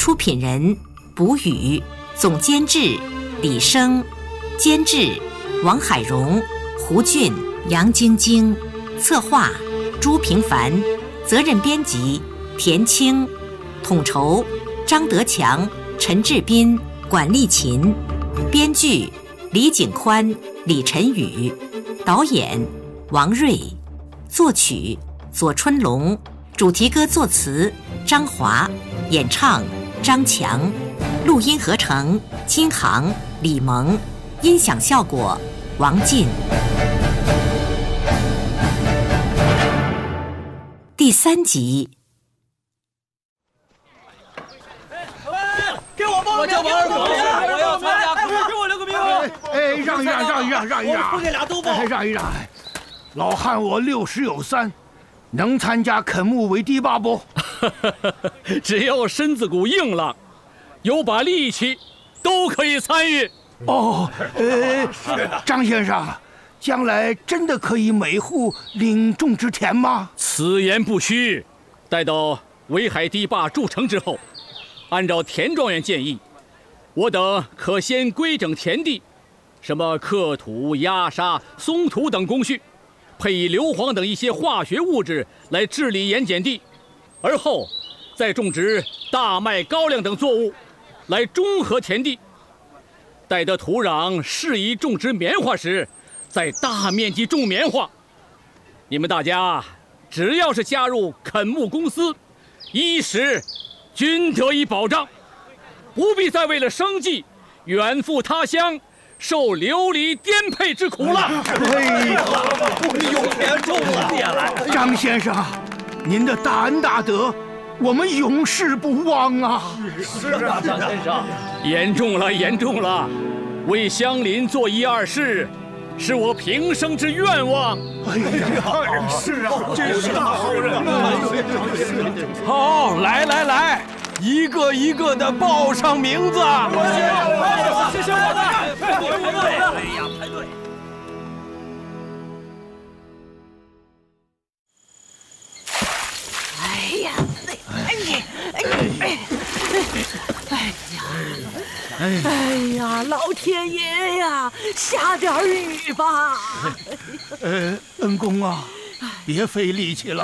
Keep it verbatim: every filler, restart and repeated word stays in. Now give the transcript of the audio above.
出品人卜宇，总监制李生，监制王海荣、胡俊、杨晶晶，策划朱平凡，责任编辑田青，统筹张德强、陈志斌、管丽琴，编剧李景宽、李晨宇，导演王瑞，作曲左春龙，主题歌作词张华，演唱张强，录音合成金航、李萌，音响效果王进。第三集。 给我报名！我叫王二狗，我要参加，给我留个名额。 哎，让一让，让一让，让一让， 我给俩都报。 哎，让一让。老汉我六十有三，能参加垦牧围堤坝不？ 只要身子骨硬朗，有把力气，都可以参与。 哦，呃，张先生，将来真的可以每户领种植田吗？ 此言不虚。待到围海堤坝筑成之后，按照田庄园建议，我等可先规整田地，什么刻土、压沙、松土等工序，配以硫磺等一些化学物质来治理盐碱地，而后再种植大麦、高粱等作物，来中和田地。待得土壤适宜种植棉花时，再大面积种棉花。你们大家只要是加入垦牧公司，衣食均得以保障，不必再为了生计远赴他乡，受流离颠沛之苦了。 哎呀， 有田种了！ 张先生，您的大恩大德，我们永世不忘啊！ 是啊，张先生， 严重了，严重了！为乡邻做一二事，是我平生之愿望。 哎呀，是啊，真是大好人啊！ 好，来来来，一个一个的报上名字。 谢谢我的，排队，排队！哎呀，排队！ 哎呀，哎你，哎你，哎，哎呀，哎呀，老天爷呀，下点雨吧！ 呃，恩公啊，别费力气了。